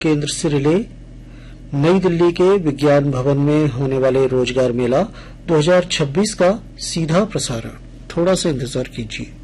केंद्र से रिले। नई दिल्ली के विज्ञान भवन में होने वाले रोजगार मेला 2026 का सीधा प्रसारण। थोड़ा सा इंतजार कीजिए।